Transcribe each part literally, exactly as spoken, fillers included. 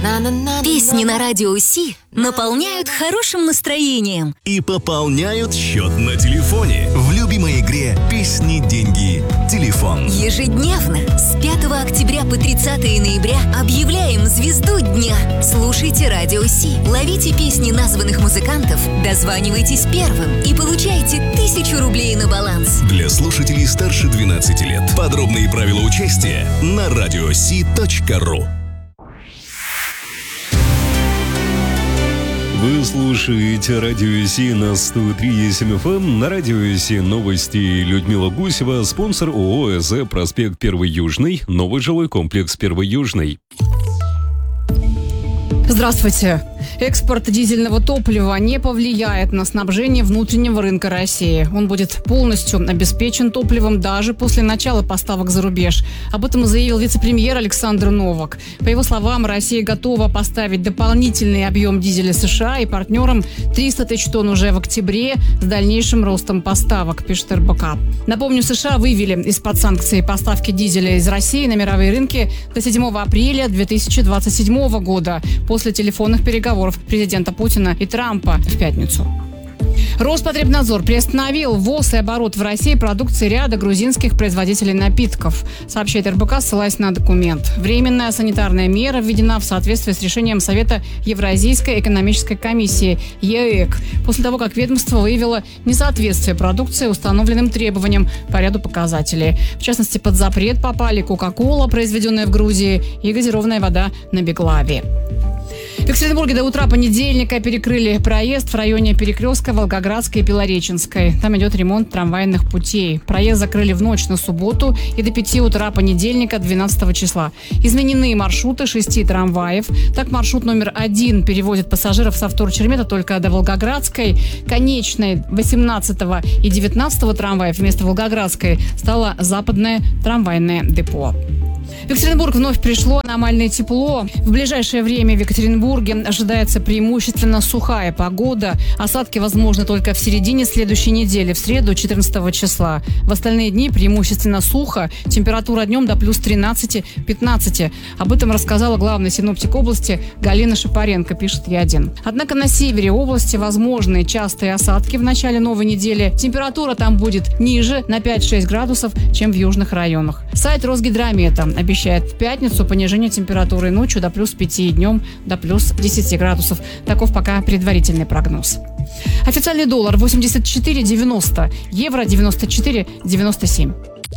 Песни на радио Си наполняют хорошим настроением и пополняют счет на телефоне в любимой игре «Песни, деньги, телефон». Ежедневно с пятого октября по тридцатое ноября объявляем звезду дня. Слушайте радио Си, ловите песни названных музыкантов, дозванивайтесь первым и получайте тысячу рублей на баланс. Для слушателей старше двенадцати лет. Подробные правила участия на радиоси точка ру. Вы слушаете радио Си на сто три и семь эф эм. На радио Си новости. Людмила Гусева, спонсор ООО «ЭЗ», проспект Первый Южный, новый жилой комплекс Первый Южный. Здравствуйте. Экспорт дизельного топлива не повлияет на снабжение внутреннего рынка России. Он будет полностью обеспечен топливом даже после начала поставок за рубеж. Об этом заявил вице-премьер Александр Новак. По его словам, Россия готова поставить дополнительный объем дизеля США и партнерам триста тысяч тонн уже в октябре с дальнейшим ростом поставок, пишет эр бэ ка. Напомню, США вывели из-под санкций поставки дизеля из России на мировые рынки до седьмого апреля две тысячи двадцать седьмого года после телефонных переговоров президента Путина и Трампа в пятницу. Роспотребнадзор приостановил ввоз и оборот в России продукции ряда грузинских производителей напитков, сообщает эр бэ ка, ссылаясь на документ. Временная санитарная мера введена в соответствии с решением Совета Евразийской экономической комиссии е э к, после того, как ведомство выявило несоответствие продукции установленным требованиям по ряду показателей. В частности, под запрет попали Кока-кола, произведенная в Грузии, и газированная вода на Беглавии. В Екатеринбурге до утра понедельника перекрыли проезд в районе перекрестка Волгоградской и Белореченской. Там идет ремонт трамвайных путей. Проезд закрыли в ночь на субботу и до пяти утра понедельника, двенадцатого числа. Изменены маршруты шести трамваев. Так, маршрут номер один перевозит пассажиров со Вторчермета только до Волгоградской. Конечной восемнадцатого и девятнадцатого трамваев вместо Волгоградской стало западное трамвайное депо. В Екатеринбург вновь пришло аномальное тепло. В ближайшее время в Екатеринбурге ожидается преимущественно сухая погода. Осадки возможны только в середине следующей недели, в среду, четырнадцатого числа. В остальные дни преимущественно сухо. Температура днем до плюс тринадцати-пятнадцати. Об этом рассказала главный синоптик области Галина Шапаренко, пишет е один. Однако на севере области возможны частые осадки в начале новой недели. Температура там будет ниже на пять-шесть градусов, чем в южных районах. Сайт Росгидромета обещает в пятницу понижение температуры ночью до плюс пяти и днем до плюс десяти градусов. Таков пока предварительный прогноз. Официальный доллар восемьдесят четыре девяносто, евро девяносто четыре девяносто семь.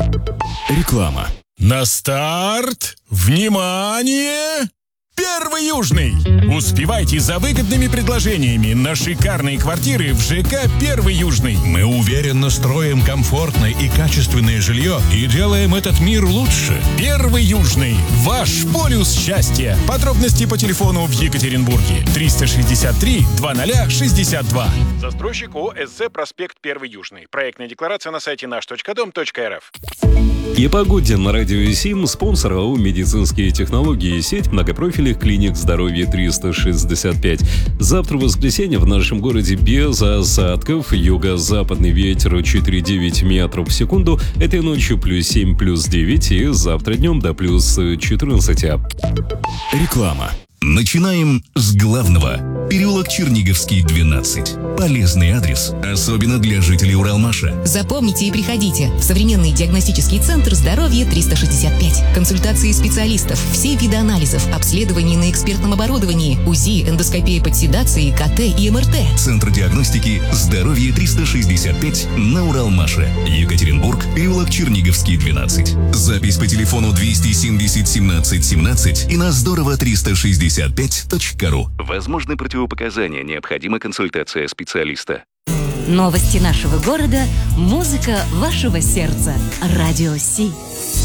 Реклама. На старт! Внимание! Первый Южный! Успевайте за выгодными предложениями на шикарные квартиры в ЖК Первый Южный. Мы уверенно строим комфортное и качественное жилье и делаем этот мир лучше. Первый Южный. Ваш полюс счастья. Подробности по телефону в Екатеринбурге. триста шестьдесят три двадцать шестьдесят два. Застройщик ООО «ЭЗ», проспект Первый Южный. Проектная декларация на сайте наш точка дом точка эр эф. И погоде на радио Сим, спонсор ООО «Медицинские технологии», сеть многопрофильных клиник здоровья триста шестьдесят пять. Завтра, воскресенье, в нашем городе без осадков. Юго-западный ветер четыре целых девять метров в секунду. Этой ночью плюс семь, плюс девять. И завтра днем до плюс четырнадцать. Реклама. Начинаем с главного. Переулок Черниговский, двенадцать. Полезный адрес, особенно для жителей Уралмаша. Запомните и приходите в современный диагностический центр здоровья триста шестьдесят пять. Консультации специалистов, все виды анализов, обследований на экспертном оборудовании, УЗИ, эндоскопия под седацией, ка тэ и эм эр тэ. Центр диагностики «Здоровье триста шестьдесят пять» на Уралмаше. Екатеринбург, переулок Черниговский, двенадцать. Запись по телефону двести семьдесят семнадцать семнадцать и на здорово триста шестьдесят пять точка ру. Возможны противопоказания, необходима консультация специалиста. Новости нашего города, музыка вашего сердца. Радио Си.